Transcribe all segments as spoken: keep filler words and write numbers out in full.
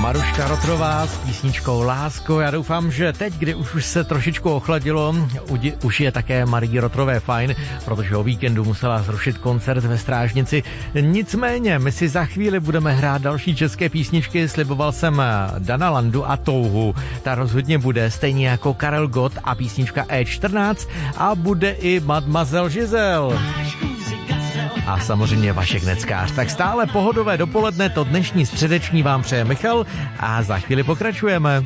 Maruška Rotrová s písničkou Lásko. Já doufám, že teď, kdy už se trošičku ochladilo, už je také Marii Rotrové fajn, protože o víkendu musela zrušit koncert ve Strážnici. Nicméně, my si za chvíli budeme hrát další české písničky. Sliboval jsem Dana Landu a Touhu. Ta rozhodně bude, stejně jako Karel Gott a písnička E čtrnáct a bude i Mademoiselle Giselle. A samozřejmě Vašek Neckář. Tak stále pohodové dopoledne, to dnešní středeční vám přeje Michal a za chvíli pokračujeme.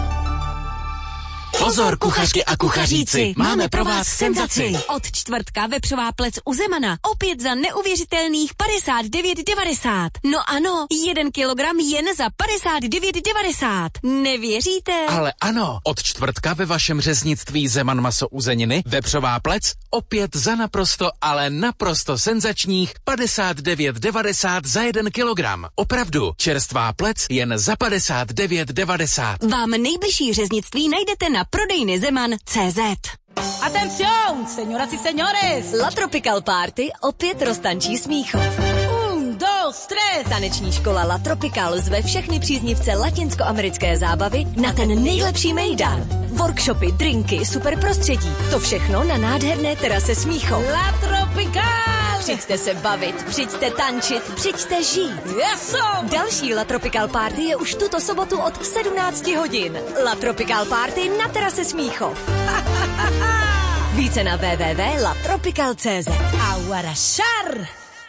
Pozor, kuchařky a kuchaříci, máme pro vás senzaci. Od čtvrtka vepřová plec u Zemana. Opět za neuvěřitelných padesát devět devadesát. No ano, jeden kilogram jen za padesát devět devadesát. Nevěříte? Ale ano, od čtvrtka ve vašem řeznictví Zeman maso uzeniny vepřová plec opět za naprosto, ale naprosto senzačních padesát devět devadesát za jeden kilogram. Opravdu, čerstvá plec jen za padesát devět devadesát. Vám nejbližší řeznictví najdete na prodejny Zeman tečka cé zet. Atención, señoras y señores. La Tropical Party opět roztančí Smíchov. Un, dos, tres. Taneční škola La Tropical zve všechny příznivce latinskoamerické zábavy na ten nejlepší mejdan. Workshopy, drinky, super prostředí. To všechno na nádherné terase Smíchov. La Tropical. Přijďte se bavit, přijďte tančit, přijďte žít. Yes, další La Tropical Party je už tuto sobotu od sedmnácti hodin. La Tropical Party na terase Smíchov. Více na w w w tečka la tropical tečka cé zet. Aguarašar.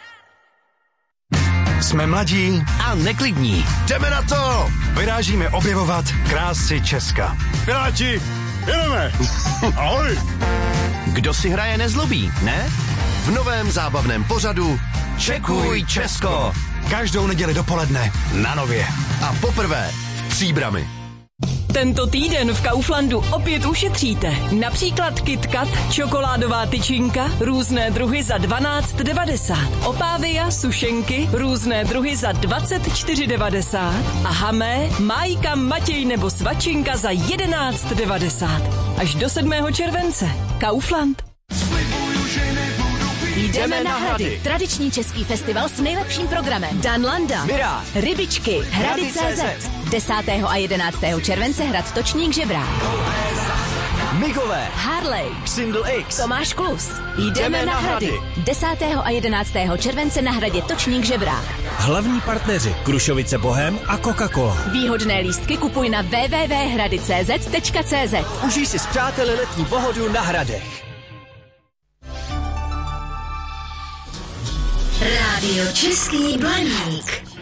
Jsme mladí a neklidní. Jdeme na to! Vyrážíme objevovat krásy Česka. Piráti, jedeme! Ahoj! Kdo si hraje nezlobí, ne? V novém zábavném pořadu Čekuj Česko. Každou neděli dopoledne na Nově. A poprvé v Příbrami. Tento týden v Kauflandu opět ušetříte. Například KitKat, čokoládová tyčinka, různé druhy za dvanáct devadesát. Opávia, sušenky, různé druhy za dvacet čtyři devadesát. A Hamé, Májka, Matěj nebo Svačinka za jedenáct devadesát. Až do sedmého července. Kaufland. Jdeme na Hrady. Tradiční český festival s nejlepším programem. Dan Landa, Mirá, Rybičky, Hrady tečka cé zet. desátého a jedenáctého července Hrad Točník Žebrák. Migové, Harley, Single X, Tomáš Klus. Jdeme na Hrady. desátého a jedenáctého července na Hradě Točník Žebrák. Hlavní partneři Krušovice Bohem a Coca-Cola. Výhodné lístky kupuj na w w w tečka hrady tečka cé zet tečka cé zet. Užij si s přáteli letní pohodu na Hradech. Rádio Český Blaník.